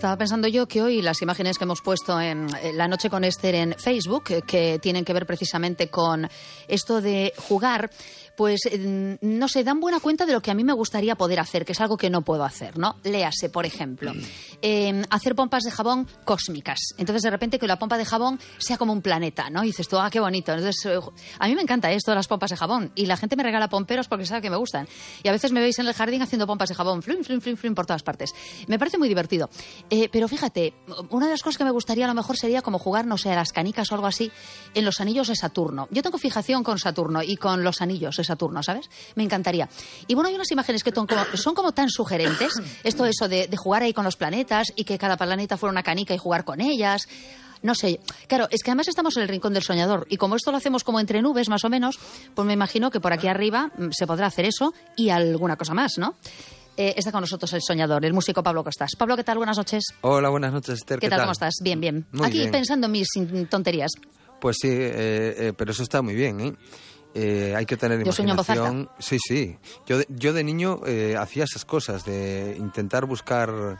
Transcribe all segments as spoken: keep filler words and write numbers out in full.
estaba pensando yo que hoy las imágenes que hemos puesto en La Noche con Esther en Facebook, que tienen que ver precisamente con esto de jugar, pues no sé, dan buena cuenta de lo que a mí me gustaría poder hacer, que es algo que no puedo hacer, ¿no? Léase, por ejemplo, eh, hacer pompas de jabón cósmicas. Entonces, de repente, que la pompa de jabón sea como un planeta, ¿no? Y dices tú, ah, qué bonito. Entonces, eh, a mí me encanta esto de las pompas de jabón. Y la gente me regala pomperos porque sabe que me gustan. Y a veces me veis en el jardín haciendo pompas de jabón, flum, flum, flum, flum, por todas partes. Me parece muy divertido. Eh, pero fíjate, una de las cosas que me gustaría a lo mejor sería como jugar, no sé, a las canicas o algo así, en los anillos de Saturno. Yo tengo fijación con Saturno y con los anillos de Saturno, ¿sabes? Me encantaría. Y bueno, hay unas imágenes que son como, son como tan sugerentes, esto eso de, de jugar ahí con los planetas y que cada planeta fuera una canica y jugar con ellas. No sé, claro, es que además estamos en el rincón del soñador y como esto lo hacemos como entre nubes más o menos, pues me imagino que por aquí arriba se podrá hacer eso y alguna cosa más, ¿no? Eh, está con nosotros el soñador, el músico Pablo Costas. Pablo, ¿qué tal? Buenas noches. Hola, buenas noches, Esther. ¿Qué, ¿Qué tal? tal? ¿Cómo estás? Bien, bien. Muy aquí bien. Pensando en mis tonterías. Pues sí, eh, eh, pero eso está muy bien, ¿eh? Eh, hay que tener Yo sueño en voz imaginación. alta. Sí, sí. Yo de, yo de niño eh, hacía esas cosas, de intentar buscar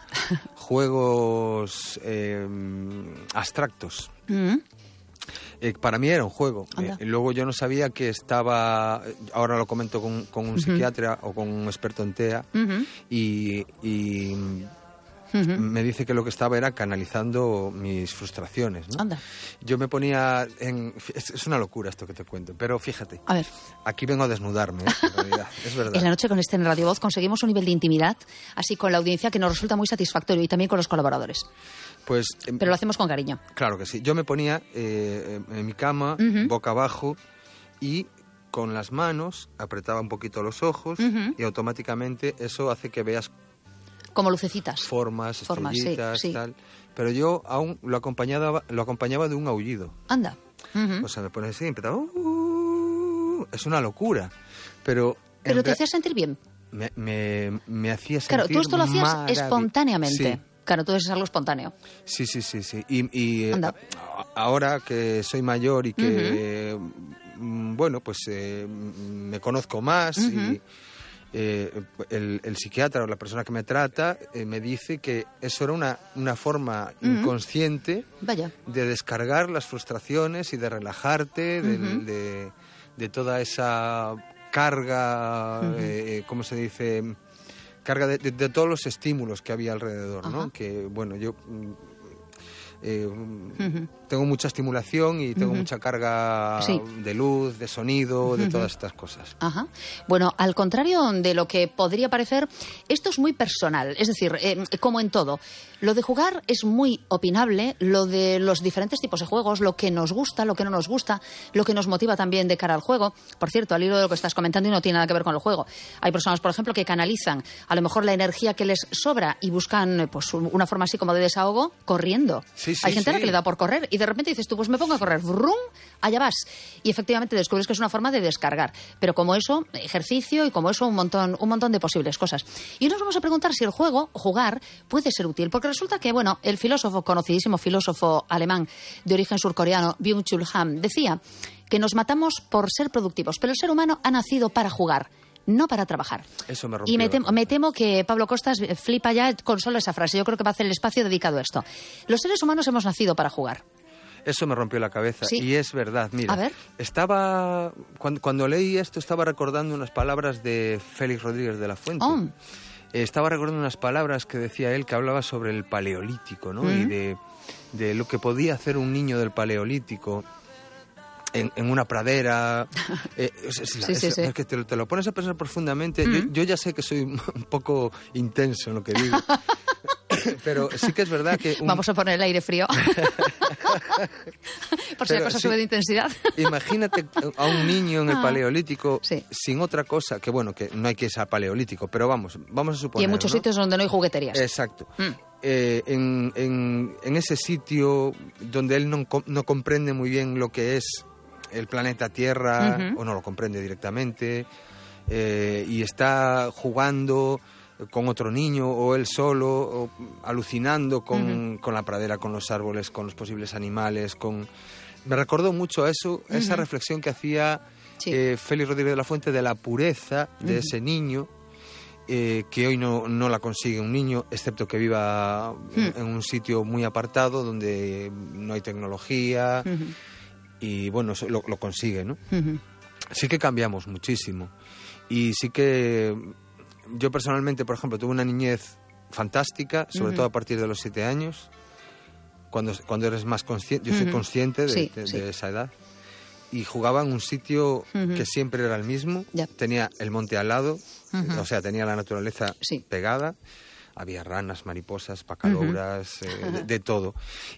juegos eh, abstractos. Mm. Eh, para mí era un juego. Anda. Eh, luego yo no sabía que estaba, ahora lo comento con, con un Uh-huh. psiquiatra o con un experto en TEA, Uh-huh. y, y Uh-huh. me dice que lo que estaba era canalizando mis frustraciones, ¿no? Anda. Yo me ponía en... Es, es una locura esto que te cuento, pero fíjate, A ver. aquí vengo a desnudarme, ¿eh? En realidad, es verdad. En La Noche con Esther en Radio Voz conseguimos un nivel de intimidad, así con la audiencia, que nos resulta muy satisfactorio y también con los colaboradores. Pues, em, Pero lo hacemos con cariño. claro que sí. Yo me ponía eh, en mi cama, Ujú. boca abajo, y con las manos apretaba un poquito los ojos, Ujú. y automáticamente eso hace que veas Como lucecitas. formas, Formas, sí, estrellitas, sí. tal. Pero yo aún lo acompañaba, lo acompañaba de un aullido. Anda. Ujú. O sea, me pones así y empezaba... "Uh", es una locura. Pero... en Pero te re- hacía sentir bien. Me, me, me hacía sentir Claro, tú esto lo hacías maravi- espontáneamente. Sí, Claro, tú es algo espontáneo. sí, sí, sí. sí. Y, y, eh, Anda. a- ahora que soy mayor y que, mm, bueno, pues eh, mm, me conozco más, Ujú. y eh, el, el psiquiatra o la persona que me trata eh, me dice que eso era una, una forma Ujú. inconsciente Vaya. de descargar las frustraciones y de relajarte del- Ujú. de, de toda esa carga, Ujú. eh, ¿cómo se dice? Carga de, de- de todos los estímulos que había alrededor, Ajá. ¿no? Que, bueno, yo mm, eh, Ujú. tengo mucha estimulación y tengo Ujú. mucha carga Sí. de luz, de sonido, de Ujú. todas estas cosas. Ajá. Bueno, al contrario de lo que podría parecer, esto es muy personal. Es decir, eh, como en todo, lo de jugar es muy opinable, lo de los diferentes tipos de juegos, lo que nos gusta, lo que no nos gusta, lo que nos motiva también de cara al juego. Por cierto, al hilo de lo que estás comentando, y no tiene nada que ver con el juego. Hay personas, por ejemplo, que canalizan a lo mejor la energía que les sobra y buscan eh, pues un- una forma así como de desahogo corriendo. Sí, sí, Hay gente a la sí. que le da por correr y de repente dices tú, pues me pongo a correr, ¡vrum! Allá vas. Y efectivamente descubres que es una forma de descargar. Pero como eso, ejercicio, y como eso, un montón, un montón de posibles cosas. Y nos vamos a preguntar si el juego, jugar, puede ser útil. Porque resulta que, bueno, el filósofo, conocidísimo filósofo alemán de origen surcoreano, Byung-Chul Han, decía que nos matamos por ser productivos, pero el ser humano ha nacido para jugar, no para trabajar. Eso me rompió Y me la temo, cabeza. me temo que Pablo Costas flipa ya con solo esa frase. Yo creo que va a hacer el espacio dedicado a esto. Los seres humanos hemos nacido para jugar. Eso me rompió la cabeza. Sí. Y es verdad, mira. A ver. Estaba... Cuando, cuando leí esto estaba recordando unas palabras de Félix Rodríguez de la Fuente. Oh. Eh, Estaba recordando unas palabras que decía él, que hablaba sobre el paleolítico, ¿no? Mm. Y de, de lo que podía hacer un niño del paleolítico en, en una pradera. Eh, es, es la- Sí, sí, es- sí. es que te, lo- te lo pones a pensar profundamente. Mm. Yo, yo ya sé que soy un poco intenso en lo que digo. Pero sí que es verdad que... un- Vamos a poner el aire frío. Por si la Pero cosa sí. sube de intensidad. Imagínate a un niño en el Ah, paleolítico sí. sin otra cosa, que bueno, que no hay que ir al paleolítico, pero vamos, vamos a suponer. Y en muchos ¿no? sitios donde no hay jugueterías. Exacto. Mm. Eh, en, en- en ese sitio donde él no, com- no comprende muy bien lo que es el planeta Tierra, Ujú. o no lo comprende directamente, eh, y está jugando con otro niño o él solo, o alucinando con, con la pradera, con los árboles, con los posibles animales, con... Me recordó mucho a eso, a esa Ujú. reflexión que hacía Sí. eh, Félix Rodríguez de la Fuente de la pureza de Ujú. ese niño eh, que hoy no, no la consigue un niño, excepto que viva en, en un sitio muy apartado donde no hay tecnología uh-huh. y bueno, lo, lo consigue, ¿no? Uh-huh. Sí que cambiamos muchísimo y sí que yo personalmente, por ejemplo, tuve una niñez fantástica, sobre uh-huh. todo a partir de los siete años, cuando, cuando eres más consciente, yo soy uh-huh. consciente de, sí, de, sí. de esa edad. Y jugaba en un sitio uh-huh. que siempre era el mismo, yep. tenía el monte al lado, uh-huh. o sea, tenía la naturaleza sí. pegada, había ranas, mariposas, pacalouras, uh-huh. eh, de, de todo.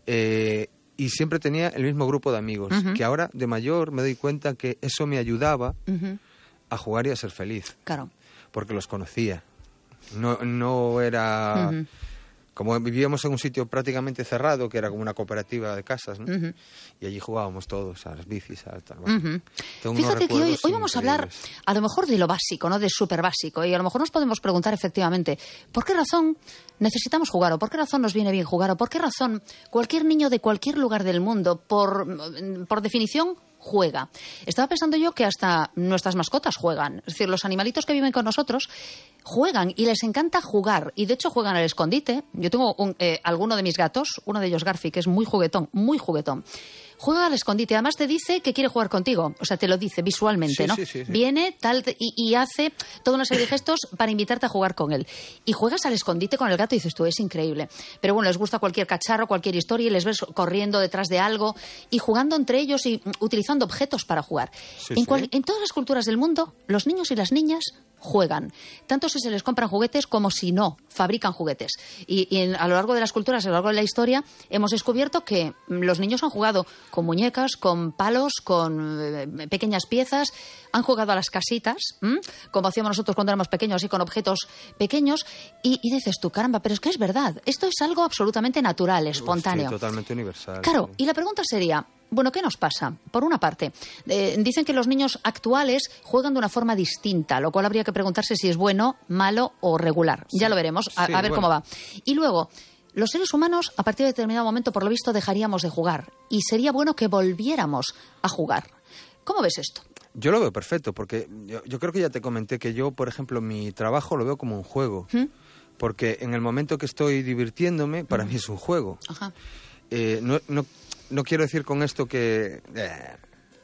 Eh, y siempre tenía el mismo grupo de amigos, uh-huh. que ahora de mayor me doy cuenta que eso me ayudaba uh-huh. a jugar y a ser feliz. Claro. Porque los conocía. No, no era... Uh-huh. Como vivíamos en un sitio prácticamente cerrado, que era como una cooperativa de casas, ¿no? Uh-huh. Y allí jugábamos todos a las bicis, a tal. Bueno, uh-huh. Fíjate que hoy, hoy vamos a hablar a lo mejor de lo básico, ¿no? De súper básico. Y a lo mejor nos podemos preguntar efectivamente, ¿por qué razón necesitamos jugar? ¿O por qué razón nos viene bien jugar? ¿O por qué razón cualquier niño de cualquier lugar del mundo, por, por definición, juega? Estaba pensando yo que hasta nuestras mascotas juegan. Es decir, los animalitos que viven con nosotros juegan y les encanta jugar. Y de hecho juegan al escondite. Yo tengo un, eh, alguno de mis gatos, uno de ellos Garfi, que es muy juguetón, muy juguetón. Juega al escondite. Además te dice que quiere jugar contigo. O sea, te lo dice visualmente, sí, ¿no? Sí, sí, sí. Viene tal y, y hace toda una serie de gestos para invitarte a jugar con él. Y juegas al escondite con el gato y dices tú, es increíble. Pero bueno, les gusta cualquier cacharro, cualquier historia y les ves corriendo detrás de algo y jugando entre ellos y utilizando objetos para jugar. Sí, en, cual, sí. en todas las culturas del mundo, los niños y las niñas juegan, tanto si se les compran juguetes como si no, fabrican juguetes. Y, y en, a lo largo de las culturas, a lo largo de la historia, hemos descubierto que los niños han jugado con muñecas, con palos, con eh, pequeñas piezas, han jugado a las casitas, ¿m? Como hacíamos nosotros cuando éramos pequeños, así con objetos pequeños, y, y dices tú, caramba, pero es que es verdad, esto es algo absolutamente natural, espontáneo. Sí, totalmente universal. Claro, sí. Y la pregunta sería, bueno, ¿qué nos pasa? Por una parte, eh, dicen que los niños actuales juegan de una forma distinta, lo cual habría que preguntarse si es bueno, malo o regular. Sí. Ya lo veremos, a, sí, a ver bueno. cómo va. Y luego, los seres humanos, a partir de determinado momento, por lo visto, dejaríamos de jugar. Y sería bueno que volviéramos a jugar. ¿Cómo ves esto? Yo lo veo perfecto, porque yo, yo creo que ya te comenté que yo, por ejemplo, mi trabajo lo veo como un juego. ¿Mm? Porque en el momento que estoy divirtiéndome, para ¿Mm? mí es un juego. Ajá. Eh, no, no, no quiero decir con esto que... Eh,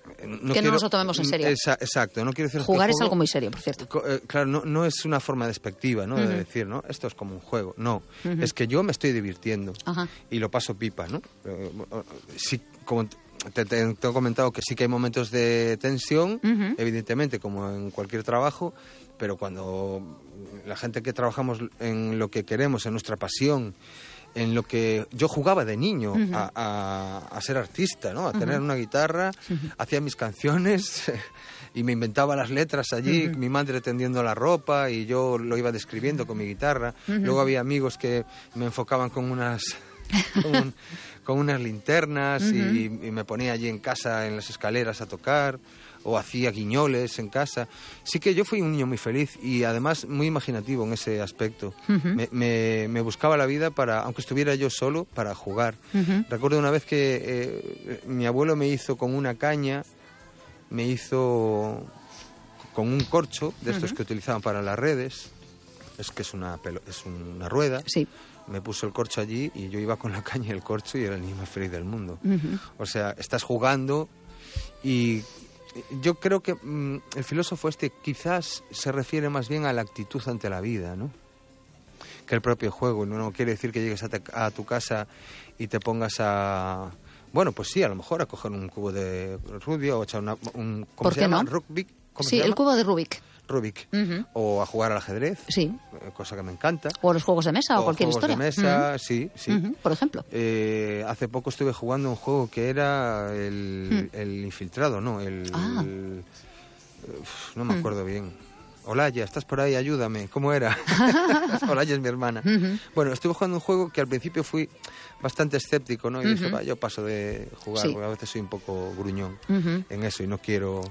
No que quiero, no nos lo tomemos en serio. Esa, exacto. No quiero decir Jugar que es juego, algo muy serio, por cierto. Eh, claro, no, no es una forma despectiva, ¿no? Uh-huh. De decir, ¿no? Esto es como un juego. No, uh-huh. Es que yo me estoy divirtiendo uh-huh. y lo paso pipa, ¿no? Eh, sí, como te, te, te he comentado que sí que hay momentos de tensión, uh-huh. evidentemente, como en cualquier trabajo, pero cuando la gente que trabajamos en lo que queremos, en nuestra pasión, en lo que yo jugaba de niño uh-huh. a, a, a ser artista, ¿no? A tener uh-huh. una guitarra, uh-huh. hacía mis canciones y me inventaba las letras allí, uh-huh. mi madre tendiendo la ropa y yo lo iba describiendo con mi guitarra. Uh-huh. Luego había amigos que me enfocaban con unas con, un, con unas linternas uh-huh. y, y me ponía allí en casa en las escaleras a tocar, o hacía guiñoles en casa. Sí que yo fui un niño muy feliz y además muy imaginativo en ese aspecto. Uh-huh. Me, me, me buscaba la vida, para, aunque estuviera yo solo, para jugar. Uh-huh. Recuerdo una vez que eh, mi abuelo me hizo con una caña, me hizo con un corcho de estos uh-huh. que utilizaban para las redes, es que es una, pelo, es una rueda. Sí. Me puso el corcho allí y yo iba con la caña y el corcho y era el niño más feliz del mundo. Uh-huh. O sea, estás jugando y... Yo creo que mmm, el filósofo este quizás se refiere más bien a la actitud ante la vida, ¿no? Que el propio juego. No, no quiere decir que llegues a, te, a tu casa y te pongas a... Bueno, pues sí, a lo mejor a coger un cubo de Rubik o echar una, un... ¿Cómo ¿Por se qué llama? no? Rubik. ¿Cómo sí, se llama? El cubo de Rubik. Rubik. Uh-huh. O a jugar al ajedrez. Sí. Cosa que me encanta. O a los juegos de mesa o, o cualquier juegos historia. de mesa, uh-huh. sí, sí. Uh-huh. Por ejemplo. Eh, hace poco estuve jugando un juego que era el, uh-huh. el infiltrado, ¿no? El... Ah. el uf, no me acuerdo uh-huh. bien. Olaya, ¿estás por ahí? Ayúdame. ¿Cómo era? Olaya es mi hermana. Uh-huh. Bueno, estuve jugando un juego que al principio fui bastante escéptico, ¿no? Y uh-huh. dije, va, yo paso de jugar, sí. porque a veces soy un poco gruñón uh-huh. en eso y no quiero...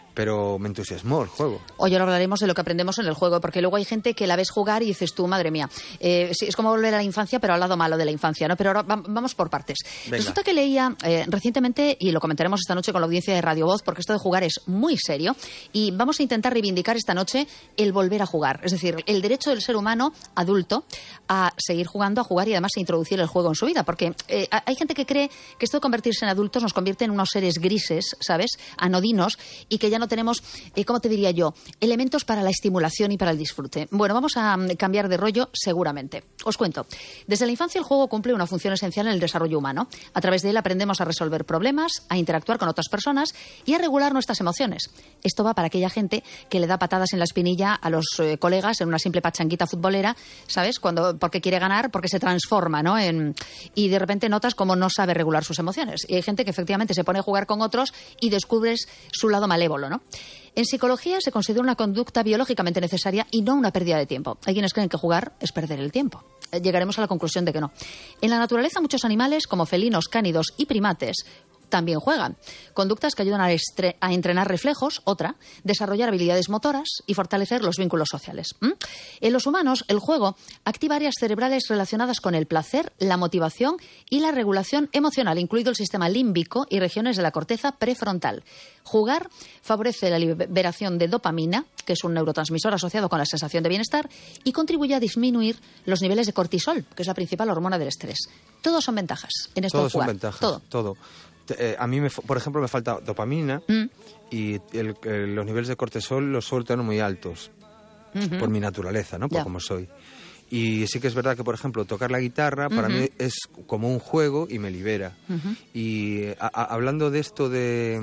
pero me entusiasmó el juego. Hoy ahora hablaremos de lo que aprendemos en el juego, porque luego hay gente que la ves jugar y dices tú, madre mía, eh, sí, es como volver a la infancia, pero al lado malo de la infancia, ¿no? Pero ahora va, vamos por partes. Venga. Resulta que leía eh, recientemente, y lo comentaremos esta noche con la audiencia de Radio Voz, porque esto de jugar es muy serio, y vamos a intentar reivindicar esta noche el volver a jugar. Es decir, el derecho del ser humano adulto a seguir jugando, a jugar y además a introducir el juego en su vida, porque eh, hay gente que cree que esto de convertirse en adultos nos convierte en unos seres grises, ¿sabes?, anodinos, y que ya no tenemos, eh, ¿cómo te diría yo?, elementos para la estimulación y para el disfrute. Bueno, vamos a um, cambiar de rollo seguramente. Os cuento. Desde la infancia el juego cumple una función esencial en el desarrollo humano. A través de él aprendemos a resolver problemas, a interactuar con otras personas y a regular nuestras emociones. Esto va para aquella gente que le da patadas en la espinilla a los eh, colegas en una simple pachanguita futbolera, ¿sabes?, Cuando, porque quiere ganar, porque se transforma, ¿no? En, y de repente notas cómo no sabe regular sus emociones. Y hay gente que efectivamente se pone a jugar con otros y descubres su lado malévolo, ¿no? En psicología se considera una conducta biológicamente necesaria y no una pérdida de tiempo. Hay quienes creen que jugar es perder el tiempo. Llegaremos a la conclusión de que no. En la naturaleza muchos animales, como felinos, cánidos y primates, también juegan. Conductas que ayudan a, estre- a entrenar reflejos, otra, desarrollar habilidades motoras y fortalecer los vínculos sociales. ¿Mm? En los humanos, el juego activa áreas cerebrales relacionadas con el placer, la motivación y la regulación emocional, incluido el sistema límbico y regiones de la corteza prefrontal. Jugar favorece la liberación de dopamina, que es un neurotransmisor asociado con la sensación de bienestar, y contribuye a disminuir los niveles de cortisol, que es la principal hormona del estrés. Todos son ventajas en esto Todos de jugar. son ventajas, todo. todo. Eh, a mí, me, por ejemplo, me falta dopamina Mm. y el, el, los niveles de cortisol los suelo tener muy altos, uh-huh. por mi naturaleza, ¿no? Por ya. como soy. Y sí que es verdad que, por ejemplo, tocar la guitarra para uh-huh. mí es como un juego y me libera. Uh-huh. Y a, a, hablando de esto de...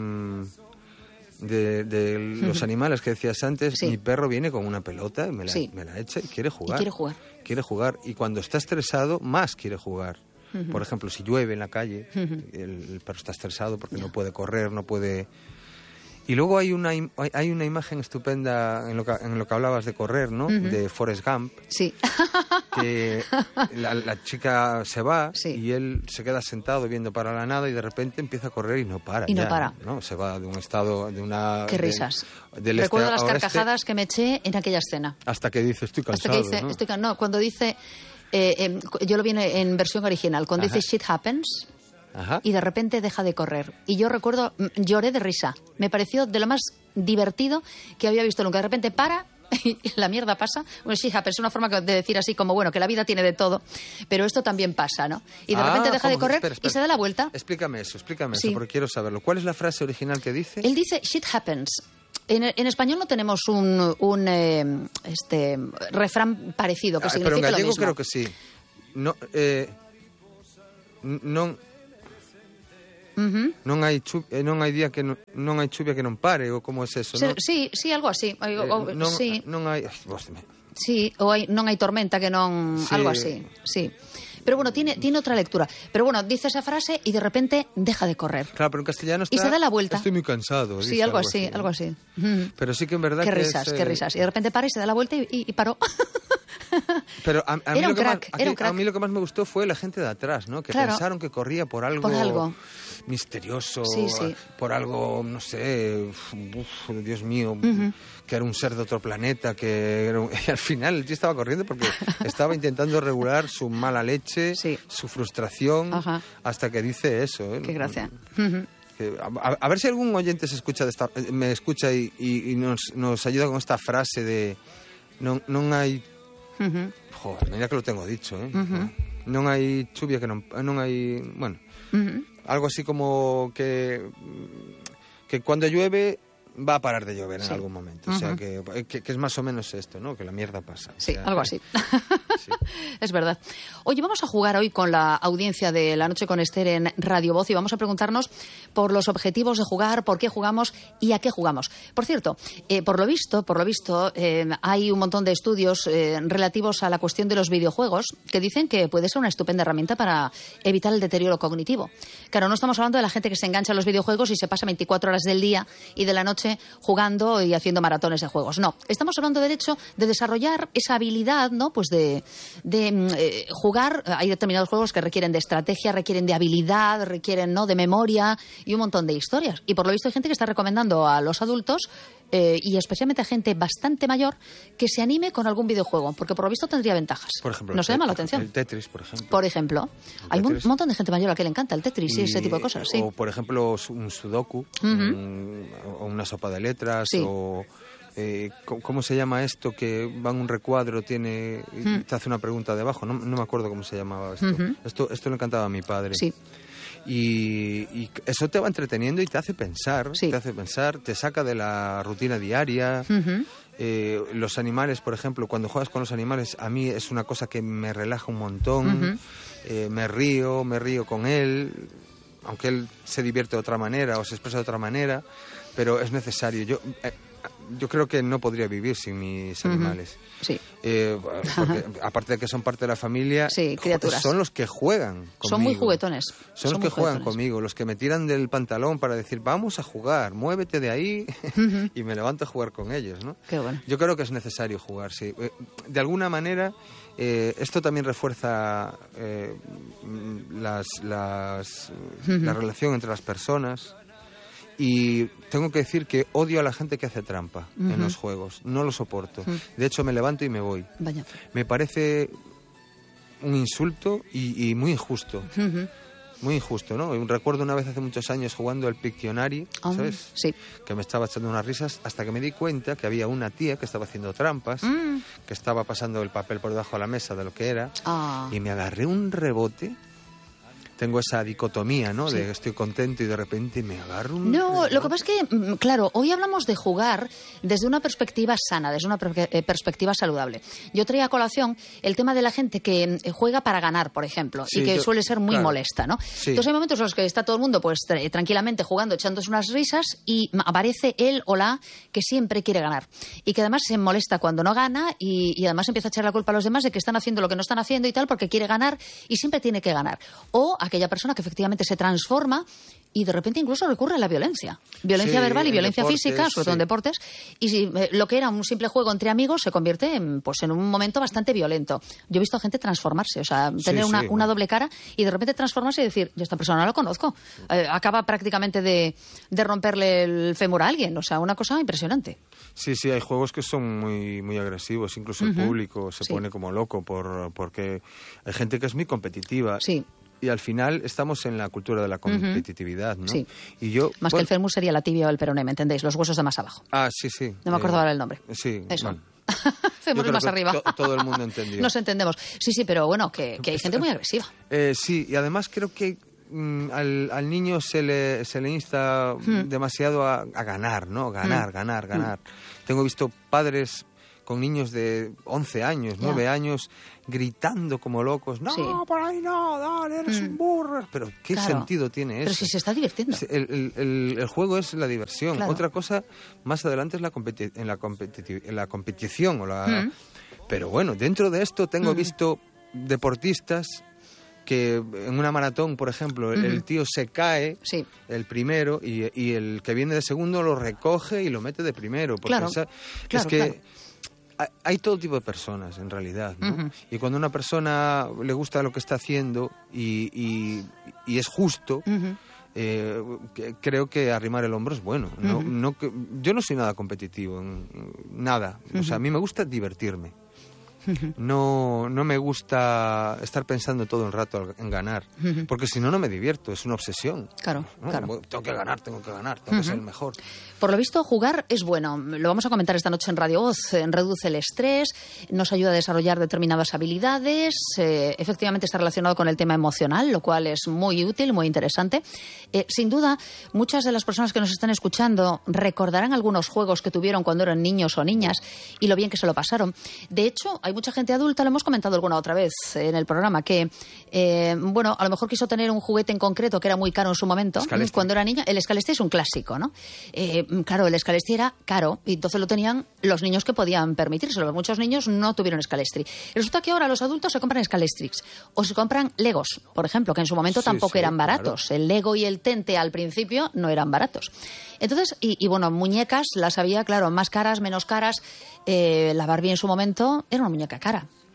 de, de los animales que decías antes, sí. mi perro viene con una pelota, me la, sí. me la echa y quiere jugar. Y quiere jugar. Quiere jugar. Y cuando está estresado, más quiere jugar. Uh-huh. Por ejemplo, si llueve en la calle, uh-huh. el, el perro está estresado porque yeah. no puede correr, no puede... Y luego hay una, hay una imagen estupenda en lo que, en lo que hablabas de correr, ¿no? Uh-huh. De Forrest Gump. Sí. Que la, la chica se va sí. y él se queda sentado viendo para la nada y de repente empieza a correr y no para. Y no ya, para. ¿no? Se va de un estado, de una... Qué risas. De, del Recuerdo este las carcajadas este, que me eché en aquella escena. Hasta que dice, estoy cansado, Hasta que dice, ¿no? estoy can... No, cuando dice... Eh, eh, yo lo vi en versión original. Cuando Ajá. dice shit happens... Ajá. Y de repente deja de correr. Y yo recuerdo, lloré de risa. Me pareció de lo más divertido que había visto nunca. De repente para y la mierda pasa. Bueno, sí, pero es una forma de decir así como, bueno, que la vida tiene de todo, pero esto también pasa, ¿no? Y de ah, repente deja de correr espera, espera. y se da la vuelta. Explícame eso, explícame sí. eso, porque quiero saberlo. ¿Cuál es la frase original que dice? Él dice, shit happens. En, en español no tenemos un, un eh, este, refrán parecido que ah, significa pero en gallego lo mismo. Creo que sí. No, eh, non... Uh-huh. Non hai chu- non hai día que non, non hai chuvia que non pare, ou como é eso, non? Sí, sí, algo así. Eh, o, non, sí. non hai... Ay, sí, ou hai, non hai tormenta que non... Sí. Algo así, sí. Pero bueno, tiene, tiene otra lectura. Pero bueno, dice esa frase y de repente deja de correr. Claro, pero en castellano está... Y se da la vuelta. Estoy muy cansado. Sí, algo, algo así, así, algo así. ¿no? Pero sí que en verdad qué que risas, es, eh... qué risas. Y de repente para y se da la vuelta y, y, y paró. Pero a, a, mí era lo un que crack, más, era un crack. A mí lo que más me gustó fue la gente de atrás, ¿no? Que claro. pensaron que corría por algo, por algo. misterioso, sí, sí. por algo, no sé, uf, Dios mío, uh-huh. que era un ser de otro planeta, que era un... y al final el tío estaba corriendo porque estaba intentando regular su mala leche, sí. su frustración, Ajá. hasta que dice eso. ¿eh? Qué gracia. Uh-huh. A, a ver si algún oyente se escucha de esta, me escucha y, y, y nos, nos ayuda con esta frase de no, non hai uh-huh. joder, mira que lo tengo dicho, ¿eh? Uh-huh. Non hai chuvia que non, non hai, bueno, uh-huh. algo así como que que cuando llueve va a parar de llover en sí. algún momento, uh-huh. o sea que, que, que es más o menos esto, ¿no? Que la mierda pasa. Sí, o sea, algo así. Sí. Es verdad. Oye, vamos a jugar hoy con la audiencia de La Noche con Esther en Radio Voz y vamos a preguntarnos por los objetivos de jugar, por qué jugamos y a qué jugamos. Por cierto, eh, por lo visto, por lo visto, eh, hay un montón de estudios eh, relativos a la cuestión de los videojuegos que dicen que puede ser una estupenda herramienta para evitar el deterioro cognitivo. Claro, no estamos hablando de la gente que se engancha a los videojuegos y se pasa veinticuatro horas del día y de la noche jugando y haciendo maratones de juegos. No, estamos hablando del hecho de desarrollar esa habilidad, ¿no? Pues de de eh, jugar. Hay determinados juegos que requieren de estrategia, requieren de habilidad, requieren, ¿no?, de memoria y un montón de historias. Y por lo visto hay gente que está recomendando a los adultos eh, y especialmente a gente bastante mayor que se anime con algún videojuego, porque por lo visto tendría ventajas. Por ejemplo, nos llama la atención. El Tetris, por ejemplo. Por ejemplo. Hay un montón de gente mayor a la que le encanta el Tetris y, y ese tipo de cosas. Sí. O, por ejemplo, un Sudoku, uh-huh. un, o una sopa de letras, sí. o... Eh, ¿Cómo se llama esto? Que va en un recuadro, tiene y uh-huh. te hace una pregunta debajo. No, no me acuerdo cómo se llamaba esto. Uh-huh. Esto, esto le encantaba a mi padre. Sí. Y, y eso te va entreteniendo y te hace pensar, sí. te hace pensar, te saca de la rutina diaria. Uh-huh. Eh, los animales, por ejemplo, cuando juegas con los animales, a mí es una cosa que me relaja un montón. Uh-huh. eh, me río, me río con él, aunque él se divierte de otra manera o se expresa de otra manera, pero es necesario. Yo... Eh, Yo creo que no podría vivir sin mis animales. Uh-huh. Sí. Eh, porque, aparte de que son parte de la familia, sí, criaturas. Son los que juegan conmigo. Son muy juguetones. Son, son los que juegan conmigo, los que me tiran del pantalón para decir, vamos a jugar, muévete de ahí, uh-huh. y me levanto a jugar con ellos, ¿no? Qué bueno. Yo creo que es necesario jugar, sí. De alguna manera, eh, esto también refuerza eh, las, las, uh-huh. la relación entre las personas. Y tengo que decir que odio a la gente que hace trampa uh-huh. en los juegos. No lo soporto. Uh-huh. De hecho, me levanto y me voy. Vaya. Me parece un insulto y, y muy injusto. Uh-huh. Muy injusto, ¿no? Recuerdo una vez hace muchos años jugando al Pictionary, um, ¿sabes? Sí. Que me estaba echando unas risas hasta que me di cuenta que había una tía que estaba haciendo trampas, mm. que estaba pasando el papel por debajo de la mesa de lo que era, ah. y me agarré un rebote. Tengo esa dicotomía, ¿no? Sí. De estoy contento y de repente me agarro un... No, rebote. Lo que pasa es que, claro, hoy hablamos de jugar desde una perspectiva sana, desde una per- perspectiva saludable. Yo traía a colación el tema de la gente que juega para ganar, por ejemplo, sí, y que yo, suele ser muy claro. molesta, ¿no? Sí. Entonces hay momentos en los que está todo el mundo pues tra- tranquilamente jugando, echándose unas risas y aparece él o la que siempre quiere ganar y que además se molesta cuando no gana y, y además empieza a echar la culpa a los demás de que están haciendo lo que no están haciendo y tal porque quiere ganar y siempre tiene que ganar. O aquella persona que efectivamente se transforma y de repente incluso recurre a la violencia. Violencia sí, violencia y violencia deportes, física, sobre todo sí. en deportes. Y si, eh, lo que era un simple juego entre amigos se convierte en, pues, en un momento bastante violento. Yo he visto a gente transformarse, o sea, tener sí, una, sí, una bueno. doble cara y de repente transformarse y decir, yo esta persona no la conozco. Eh, acaba prácticamente de, de romperle el fémur a alguien. O sea, una cosa impresionante. Sí, sí, hay juegos que son muy muy agresivos. Incluso uh-huh. el público se sí. pone como loco por porque hay gente que es muy competitiva. Sí. Y al final estamos en la cultura de la competitividad, ¿no? Sí. Y yo, más bueno, que el fémur sería la tibia o el peroné, ¿me entendéis? Los huesos de más abajo. Ah, sí, sí. No me acuerdo eh, ahora el nombre. Sí, eso. Bueno. Fémur de más arriba. To- todo el mundo entendió. Nos entendemos. Sí, sí, pero bueno, que, que hay gente muy agresiva. Eh, sí, y además creo que mm, al, al niño se le, se le insta mm. demasiado a, a ganar, ¿no? Ganar, mm. ganar, ganar. Mm. Tengo visto padres con niños de once años, nueve yeah. años, gritando como locos. No, sí. por ahí no, dale, eres mm. un burro. Pero ¿qué claro. sentido tiene eso? Pero si se está divirtiendo. El, el, el, el juego es la diversión. Claro. Otra cosa, más adelante, es la, competi- en la, competi- en la competición. O la... Mm. Pero bueno, dentro de esto tengo mm. visto deportistas que en una maratón, por ejemplo, el, mm. el tío se cae, sí. el primero, y, y el que viene de segundo lo recoge y lo mete de primero. Porque claro. esa, claro, es que claro. hay, hay todo tipo de personas, en realidad, ¿no? Uh-huh. Y cuando a una persona le gusta lo que está haciendo y, y, y es justo... Uh-huh. Eh, creo que arrimar el hombro es bueno. No, uh-huh. no, yo no soy nada competitivo, nada. Uh-huh. O sea, a mí me gusta divertirme. Uh-huh. No, no me gusta estar pensando todo el rato en ganar, uh-huh. porque si no, no me divierto, es una obsesión. Claro, ¿no? claro. Tengo que ganar, tengo que ganar, tengo uh-huh. que ser el mejor. Por lo visto, jugar es bueno. Lo vamos a comentar esta noche en Radio Voz. Reduce el estrés, nos ayuda a desarrollar determinadas habilidades. Eh, efectivamente está relacionado con el tema emocional, lo cual es muy útil, muy interesante. Eh, sin duda, muchas de las personas que nos están escuchando recordarán algunos juegos que tuvieron cuando eran niños o niñas y lo bien que se lo pasaron. De hecho, hay mucha gente adulta, lo hemos comentado alguna otra vez en el programa, que, eh, bueno, a lo mejor quiso tener un juguete en concreto que era muy caro en su momento, Scalestri. Cuando era niña. El Scalestri es un clásico, ¿no? Eh, claro, el Scalestri era caro y entonces lo tenían los niños que podían permitírselo. Muchos niños no tuvieron Scalestri. Y resulta que ahora los adultos se compran Scalestrix o se compran Legos, por ejemplo, que en su momento sí, tampoco sí, eran baratos. Claro. El Lego y el Tente al principio no eran baratos. Entonces, y, y bueno, muñecas las había, claro, más caras, menos caras. Eh, la Barbie en su momento era una muñeca cara.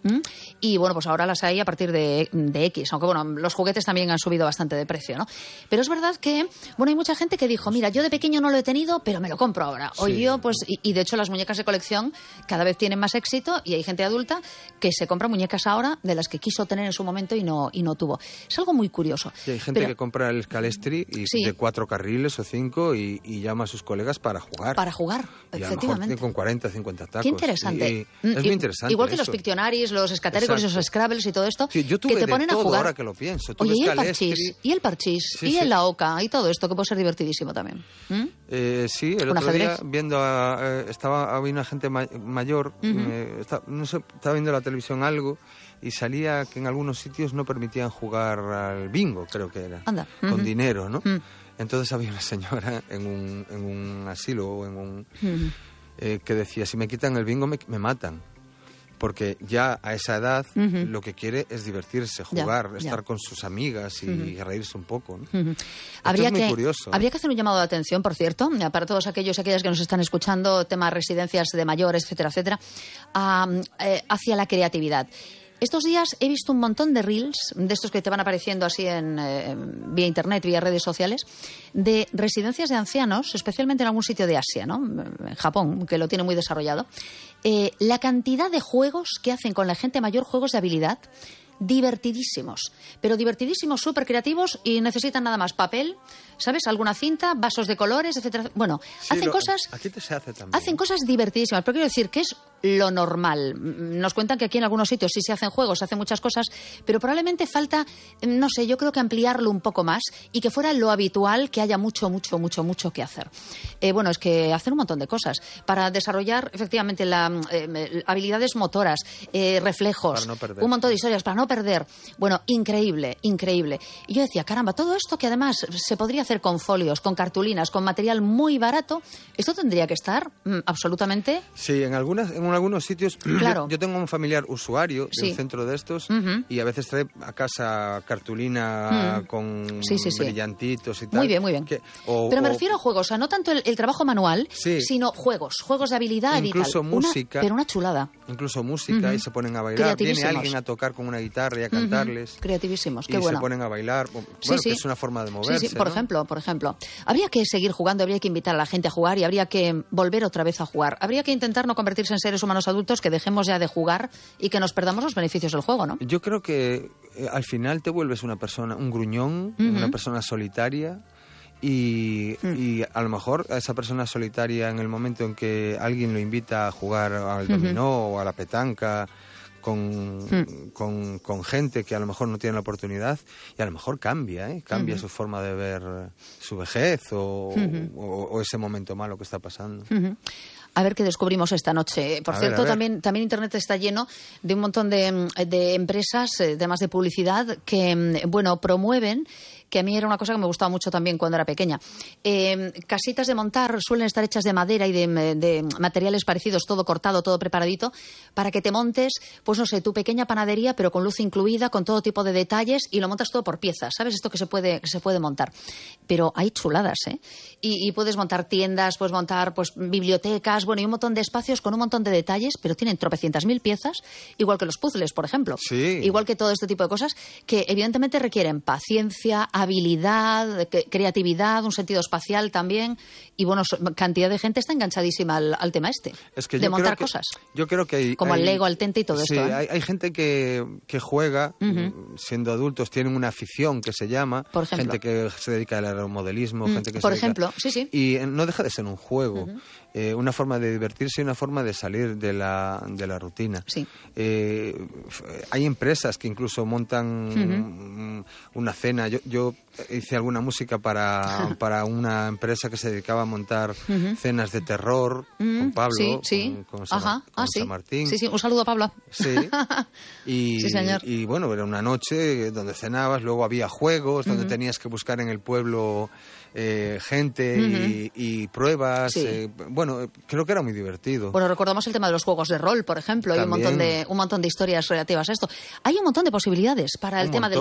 ¿Mm? Y bueno, pues ahora las hay a partir de, de X, aunque bueno, los juguetes también han subido bastante de precio, ¿no? Pero es verdad que, bueno, hay mucha gente que dijo, mira, yo de pequeño no lo he tenido, pero me lo compro ahora. O Sí. yo, pues, y, y de hecho las muñecas de colección cada vez tienen más éxito y hay gente adulta que se compra muñecas ahora de las que quiso tener en su momento y no, y no tuvo. Es algo muy curioso. Y hay gente Pero- que compra el Scalestri y Sí. de cuatro carriles o cinco y, y llama a sus colegas para jugar. Para jugar, Y a lo efectivamente. mejor con cuarenta, cincuenta tacos. Qué interesante. Y- y Mm, es i- muy interesante Igual que los eso. Pictionaries, los escatéricos y Exacto. los Scrabbles y todo esto, Sí, yo tuve que te de ponen a todo jugar. ahora que lo pienso. Tuve Oye, y el Scalestri. parchís, y el parchís, Sí, y sí. el la oca, y todo esto, que puede ser divertidísimo también. ¿Mm? Eh, sí, el Un otro día ajedrez. viendo a, eh, estaba había una gente ma- mayor, Ujú. me- esta- no sé, estaba viendo la televisión algo y salía que en algunos sitios no permitían jugar al bingo, creo que era, Anda. con Ujú. dinero, ¿no? Mm. Entonces había una señora en un, en un asilo o en un Ujú. eh, que decía, si me quitan el bingo me, me matan. Porque ya a esa edad Ujú. lo que quiere es divertirse, Ya, jugar, ya. estar con sus amigas y reírse un poco, ¿no? Ujú. Esto Habría, es muy que, curioso. habría que hacer un llamado de atención, por cierto, para todos aquellos y aquellas que nos están escuchando, temas residencias de mayores, etcétera, etcétera, a, eh, hacia la creatividad. Estos días he visto un montón de reels, de estos que te van apareciendo así en eh, vía internet, vía redes sociales, de residencias de ancianos, especialmente en algún sitio de Asia, ¿no? En Japón, que lo tiene muy desarrollado. Eh, la cantidad de juegos que hacen con la gente mayor, juegos de habilidad, divertidísimos, pero divertidísimos, súper creativos y necesitan nada más papel, ¿sabes? Alguna cinta, vasos de colores, etcétera. Bueno, Sí, hacen lo- cosas... Aquí te se hace también. Hacen cosas divertidísimas, pero quiero decir que es lo normal. Nos cuentan que aquí en algunos sitios sí se hacen juegos, se hacen muchas cosas, pero probablemente falta, no sé, yo creo que ampliarlo un poco más y que fuera lo habitual, que haya mucho, mucho, mucho, mucho que hacer. Eh, bueno, es que hacen un montón de cosas para desarrollar efectivamente la, eh, habilidades motoras, eh, reflejos, Para no perder. un montón de historias para no perder. Bueno, increíble, increíble. Y yo decía, caramba, todo esto que además se podría hacer con folios, con cartulinas, con material muy barato, esto tendría que estar mm, absolutamente... Sí, en algunas, en algunos sitios. Claro. Yo, yo tengo un familiar usuario de Sí. un centro de estos Ujú. y a veces trae a casa cartulina Mm. con Sí, sí, sí. brillantitos y tal. Muy bien, muy bien. que- o- Pero me o refiero a juegos, o sea, no tanto el, el trabajo manual, Sí. sino juegos, juegos de habilidad Incluso y tal. Una- música. pero una chulada. Incluso música Ujú. y se ponen a bailar. Viene Creativísimos. alguien a tocar con una guitarra y a cantarles. Ujú. Creativísimos, Y qué bueno. se ponen a bailar. Bueno, Sí, sí. que es una forma de moverse. Sí, sí, por ¿no? ejemplo, por ejemplo. Habría que seguir jugando, habría que invitar a la gente a jugar y habría que volver otra vez a jugar. Habría que intentar no convertirse en seres humanos adultos, que dejemos ya de jugar y que nos perdamos los beneficios del juego, ¿no? Yo creo que eh, al final te vuelves una persona, un gruñón, Ujú. una persona solitaria. Y, Mm. y a lo mejor a esa persona solitaria, en el momento en que alguien lo invita a jugar al dominó o a la petanca con, Mm. con, con gente que a lo mejor no tiene la oportunidad, y a lo mejor cambia, ¿eh? cambia Ujú. su forma de ver su vejez o, Ujú. o- o ese momento malo que está pasando. Ujú. A ver qué descubrimos esta noche. Por A ver, cierto, a ver. también, también Internet está lleno de un montón de, de empresas, eh, temas de publicidad, que, mm, bueno, promueven, que a mí era una cosa que me gustaba mucho también cuando era pequeña. Eh, casitas de montar suelen estar hechas de madera y de, de materiales parecidos, todo cortado, todo preparadito, para que te montes, pues no sé, tu pequeña panadería, pero con luz incluida, con todo tipo de detalles, y lo montas todo por piezas. ¿Sabes? Esto que se puede, que se puede montar. Pero hay chuladas, ¿eh? Y, y puedes montar tiendas, puedes montar pues bibliotecas, bueno, y un montón de espacios con un montón de detalles, pero tienen tropecientas mil piezas, igual que los puzzles, por ejemplo. Sí. Igual que todo este tipo de cosas que evidentemente requieren paciencia, habilidad, que- creatividad, un sentido espacial también, y bueno, so- cantidad de gente está enganchadísima al, al tema este, Es que de yo montar creo que, cosas. Yo creo que hay, Como hay- al Lego, al Tente y todo sí, esto, ¿eh? hay, hay gente que, que juega, Ujú. mm, siendo adultos, tienen una afición que se llama, Por ejemplo. gente que se dedica al aeromodelismo, Mm, gente que por se dedica- ejemplo, sí, sí. Y eh, no deja de ser un juego, eh, una forma de divertirse y una forma de salir de la, de la rutina. Sí. Eh, f- hay empresas que incluso montan mm, una cena. Yo, yo hice alguna música para, para una empresa que se dedicaba a montar Ujú. cenas de terror Mm, con Pablo, sí, sí. con, con San, Ajá. con Ah, sí. San Martín. Sí, sí, un saludo a Pablo. Sí. Y, Sí, señor. y bueno, era una noche donde cenabas, luego había juegos, donde tenías que buscar en el pueblo eh, gente y, y pruebas. Sí. eh, bueno, creo que era muy divertido. Bueno, recordamos el tema de los juegos de rol, por ejemplo, y un También. montón de un montón de historias relativas a esto. Hay un montón de posibilidades para el Un tema del montón. juego.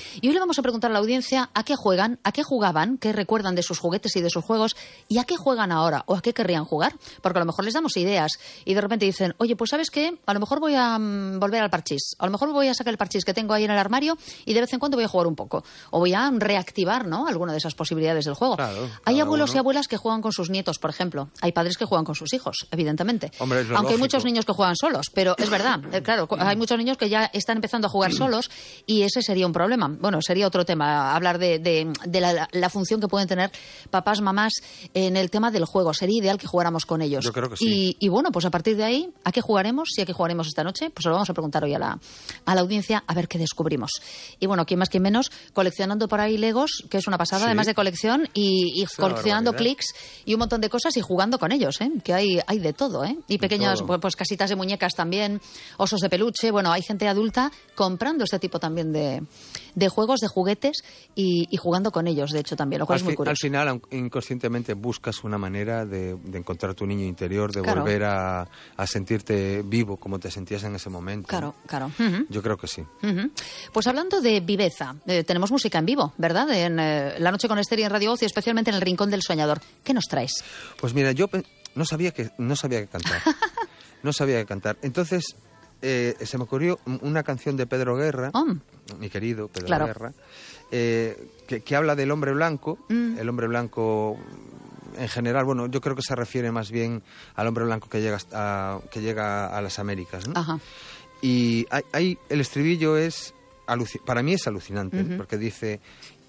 Y hoy le vamos a preguntar a la audiencia a qué juegan, a qué jugaban, qué recuerdan de sus juguetes y de sus juegos y a qué juegan ahora o a qué querrían jugar. Porque a lo mejor les damos ideas y de repente dicen, oye, pues ¿sabes qué? A lo mejor voy a um, volver al parchís. A lo mejor voy a sacar el parchís que tengo ahí en el armario y de vez en cuando voy a jugar un poco. O voy a reactivar, ¿no?, alguna de esas posibilidades del juego. Claro, hay abuelos uno. y abuelas que juegan con sus nietos, por ejemplo. Hay padres que juegan con sus hijos, evidentemente. Hombre, es lo Aunque hay lógico. muchos niños que juegan solos, pero es verdad, eh, claro, hay muchos niños que ya están empezando a jugar solos y ese sería un problema. Bueno, sería otro tema, hablar de, de, de la, la función que pueden tener papás, mamás en el tema del juego. Sería ideal que jugáramos con ellos. Yo creo que sí. Y, y bueno, pues a partir de ahí, ¿a qué jugaremos? ¿Y a qué jugaremos esta noche? Pues se lo vamos a preguntar hoy a la, a la audiencia a ver qué descubrimos. Y bueno, quién más, quién menos, coleccionando por ahí Legos, que es una pasada, Sí. además de colección, y, y Es una coleccionando barbaridad. clics y un montón de cosas y jugando con ellos, ¿eh? Que hay, hay de todo, ¿eh? Y pequeñas todo. pues, pues casitas de muñecas también, osos de peluche. Bueno, hay gente adulta comprando este tipo también de, de juegos, de juguetes y, y jugando con ellos, de hecho, también, lo cual Al, es muy fi- al curioso. final, aun- inconscientemente, buscas una manera de, de encontrar tu niño interior, de Claro. volver a, a sentirte vivo como te sentías en ese momento. Claro, claro. Ujú. Yo creo que sí. Ujú. Pues hablando de viveza, eh, tenemos música en vivo, ¿verdad? En eh, La Noche con Esther y en Radio Ocio, especialmente en el Rincón del Soñador. ¿Qué nos traes? Pues mira, yo pe- no sabía que no sabía que cantar. No sabía que cantar. Entonces, eh, se me ocurrió un- una canción de Pedro Guerra, Oh, mi querido Pedro Claro. Guerra, eh, que, que habla del hombre blanco. Mm. El hombre blanco, en general, bueno, yo creo que se refiere más bien al hombre blanco que llega hasta- a, que llega a las Américas, ¿no? ajá. Y hay, hay- el estribillo es, aluci- para mí es alucinante, Ujú. porque dice,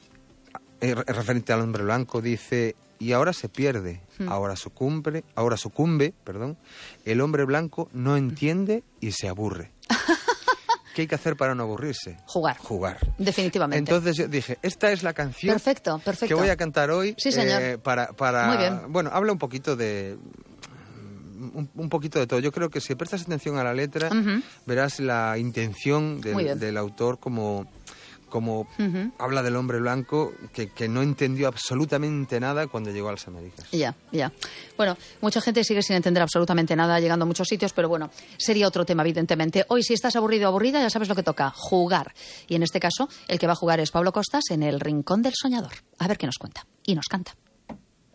eh, re- referente al hombre blanco, dice, y ahora se pierde, Hmm. ahora sucumbe, ahora sucumbe, perdón, el hombre blanco no entiende y se aburre. ¿Qué hay que hacer para no aburrirse? Jugar. Jugar. Definitivamente. Entonces yo dije, esta es la canción Perfecto, perfecto. que voy a cantar hoy. Sí, señor. eh, para, para, Muy bien. Bueno, habla un poquito de... Un, un poquito de todo. Yo creo que si prestas atención a la letra, Ujú. verás la intención Muy del, bien. del autor como, como Ujú. habla del hombre blanco que, que no entendió absolutamente nada cuando llegó a las Américas. Ya, ya. Bueno, mucha gente sigue sin entender absolutamente nada, llegando a muchos sitios, pero bueno, sería otro tema, evidentemente. Hoy, si estás aburrido o aburrida, ya sabes lo que toca, jugar. Y en este caso, el que va a jugar es Pablo Costas en el Rincón del Soñador. A ver qué nos cuenta. Y nos canta.